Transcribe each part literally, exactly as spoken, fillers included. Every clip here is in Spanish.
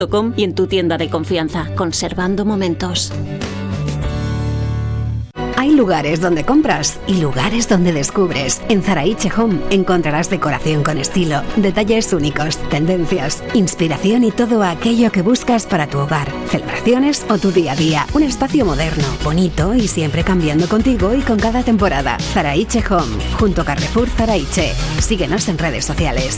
y en tu tienda de confianza, conservando momentos. Hay lugares donde compras y lugares donde descubres. En Zaraiche Home encontrarás decoración con estilo, detalles únicos, tendencias, inspiración y todo aquello que buscas para tu hogar, celebraciones o tu día a día. Un espacio moderno, bonito y siempre cambiando contigo y con cada temporada. Zaraiche Home, junto a Carrefour Zaraiche. Síguenos en redes sociales.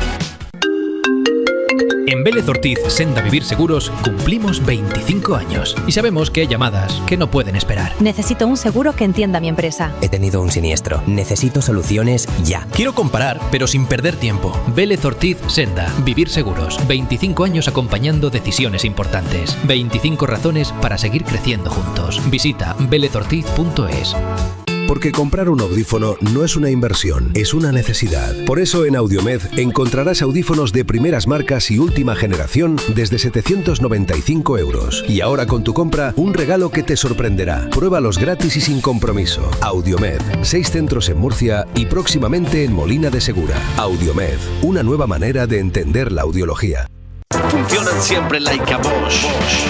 En Vélez Ortiz Senda Vivir Seguros cumplimos veinticinco años y sabemos que hay llamadas que no pueden esperar. Necesito un seguro que entienda mi empresa. He tenido un siniestro. Necesito soluciones ya. Quiero comparar, pero sin perder tiempo. Vélez Ortiz Senda Vivir Seguros. veinticinco años acompañando decisiones importantes. veinticinco razones para seguir creciendo juntos. Visita vélez ortiz punto es. Porque comprar un audífono no es una inversión, es una necesidad. Por eso en Audiomed encontrarás audífonos de primeras marcas y última generación desde setecientos noventa y cinco euros. Y ahora con tu compra, un regalo que te sorprenderá. Pruébalos gratis y sin compromiso. Audiomed, seis centros en Murcia y próximamente en Molina de Segura. Audiomed, una nueva manera de entender la audiología. Funcionan siempre like a Bosch.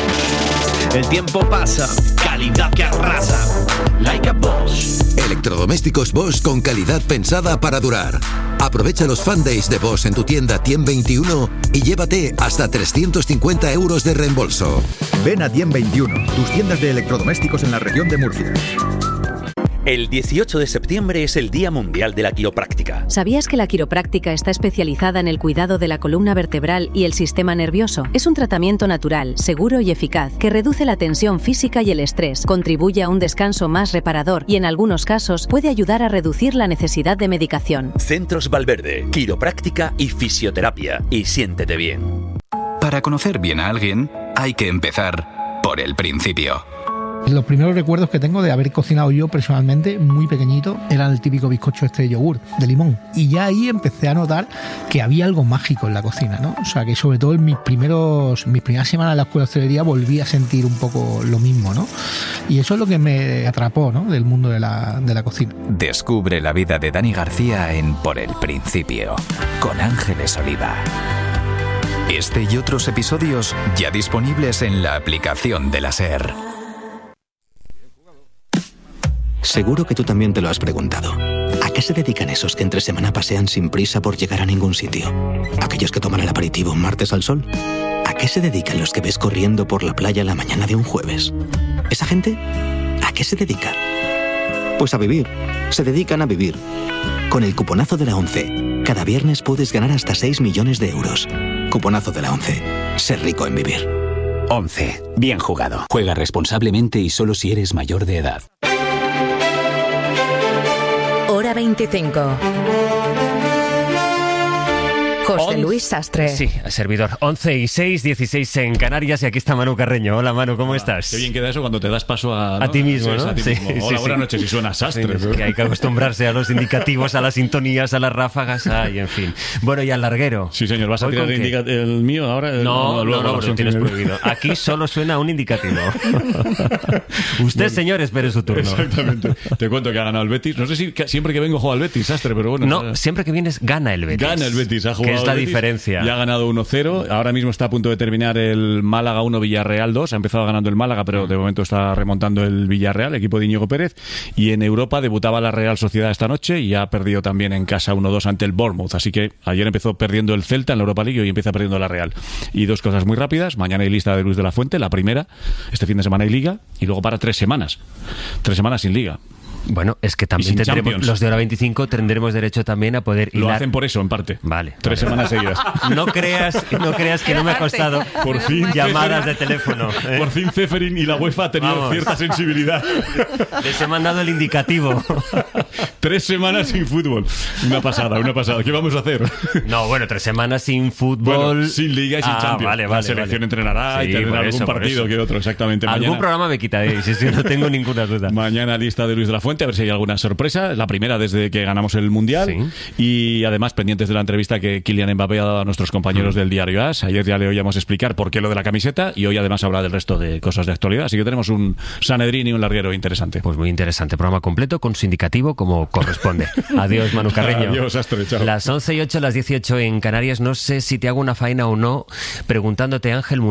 El tiempo pasa, calidad que arrasa. Like a Bosch. Electrodomésticos Bosch con calidad pensada para durar. Aprovecha los Fan Days de Bosch en tu tienda Tiem veintiuno y llévate hasta trescientos cincuenta euros de reembolso. Ven a Tiem veintiuno, tus tiendas de electrodomésticos en la región de Murcia. El dieciocho de septiembre es el Día Mundial de la Quiropráctica. ¿Sabías que la quiropráctica está especializada en el cuidado de la columna vertebral y el sistema nervioso? Es un tratamiento natural, seguro y eficaz que reduce la tensión física y el estrés, contribuye a un descanso más reparador y en algunos casos puede ayudar a reducir la necesidad de medicación. Centros Valverde, quiropráctica y fisioterapia. Y siéntete bien. Para conocer bien a alguien, hay que empezar por el principio. Los primeros recuerdos que tengo de haber cocinado yo personalmente, muy pequeñito, era el típico bizcocho este de yogur, de limón. Y ya ahí empecé a notar que había algo mágico en la cocina, ¿no? O sea, que sobre todo en mis primeros, mis primeras semanas en la escuela de hostelería volví a sentir un poco lo mismo, ¿no? Y eso es lo que me atrapó, ¿no? Del mundo de la, de la cocina. Descubre la vida de Dani García en Por el Principio, con Ángeles Oliva. Este y otros episodios ya disponibles en la aplicación de la SER. Seguro que tú también te lo has preguntado. ¿A qué se dedican esos que entre semana pasean sin prisa por llegar a ningún sitio? ¿Aquellos que toman el aperitivo un martes al sol? ¿A qué se dedican los que ves corriendo por la playa la mañana de un jueves? ¿Esa gente? ¿A qué se dedica? Pues a vivir. Se dedican a vivir. Con el cuponazo de la ONCE, cada viernes puedes ganar hasta seis millones de euros. Cuponazo de la ONCE. Ser rico en vivir. ONCE. Bien jugado. Juega responsablemente y solo si eres mayor de edad. Hora veinticinco. José Luis Sastre. Sí, servidor. once y seis, dieciséis en Canarias y aquí está Manu Carreño. Hola Manu, ¿cómo Hola. estás? Qué bien queda eso cuando te das paso a... ¿no? A ti mismo, sí, ¿no? A ti Sí, mismo. sí, Hola, sí. buenas noches y suena Sastre. Sí, que hay que acostumbrarse a los indicativos, a las sintonías, a las ráfagas, ay, en fin. Bueno, y al larguero. Sí, señor, ¿vas a tirar el, indica- el mío ahora? El, No, no, luego no, lo lo tienes primero. prohibido. Aquí solo suena un indicativo. Usted, bueno, señor, espere su turno. Exactamente. Te cuento que ha ganado el Betis. No sé si que siempre que vengo juega el Betis, Sastre, pero bueno. No, o sea, siempre que vienes gana el Betis. Gana el Betis, ha jugado que es la el Betis, diferencia. Y ha ganado uno cero. Ahora mismo está a punto de terminar el Málaga uno, Villarreal dos. Ha empezado ganando el Málaga, pero de momento está remontando el Villarreal, equipo de Íñigo Pérez. Y en Europa debutaba la Real Sociedad esta noche y ha perdido también en casa uno dos ante el Bournemouth. Así que ayer empezó perdiendo el Celta en la Europa League y hoy empieza perdiendo la Real. Y dos cosas muy rápidas. Mañana hay lista de Luis de la Fuente, la primera. Este fin de semana hay Liga y luego para tres semanas. Tres semanas sin Liga. Bueno, es que también tendremos, Champions. los de Hora veinticinco tendremos derecho también a poder Lo hilar. hacen por eso, en parte. Vale. Tres vale. semanas seguidas. No creas, no creas que no me ha costado por fin llamadas Ceferin, de teléfono. ¿eh? Por fin Ceferin y la UEFA ha tenido Vamos. cierta sensibilidad. Les he mandado el indicativo. Tres semanas sin fútbol. Una pasada, una pasada. ¿Qué vamos a hacer? No, bueno, tres semanas sin fútbol. Bueno, sin Liga y sin ah, Champions. Vale, vale, la selección vale. entrenará Sí, y tendrá por algún eso, por partido eso. que otro, exactamente. Algún Mañana, programa me quitaréis, eso no tengo ninguna duda. Mañana lista de Luis de la Fuente, a ver si hay alguna sorpresa. La primera desde que ganamos el Mundial. Sí. Y además pendientes de la entrevista que Kylian Mbappé ha dado a nuestros compañeros mm. del diario A S. Ayer ya le oíamos explicar por qué lo de la camiseta y hoy además habla del resto de cosas de actualidad. Así que tenemos un Sanedrín y un larguero interesante. Pues muy interesante. Programa completo con su indicativo como corresponde. Adiós, Manu Carreño. Adiós, Astre, chao. Las once y ocho, las dieciocho en Canarias. No sé si te hago una faena o no preguntándote, Ángel